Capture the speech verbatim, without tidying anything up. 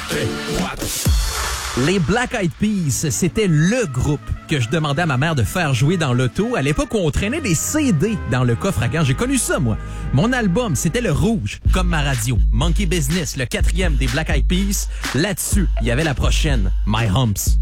Les Black Eyed Peas, c'était le groupe que je demandais à ma mère de faire jouer dans l'auto. À l'époque où on traînait des C D dans le coffre à gants. J'ai connu ça, moi. Mon album, c'était le rouge, comme ma radio. Monkey Business, le quatrième des Black Eyed Peas. Là-dessus, il y avait la prochaine, My Humps.